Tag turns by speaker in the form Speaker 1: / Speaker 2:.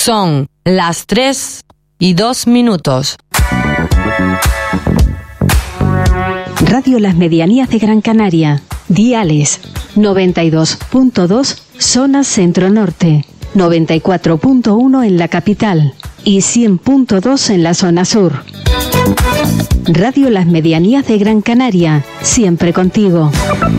Speaker 1: Son las 3:02.
Speaker 2: Radio Las Medianías de Gran Canaria. Diales 92.2 zona centro-norte, 94.1 en la capital y 100.2 en la zona sur. Radio Las Medianías de Gran Canaria, siempre contigo.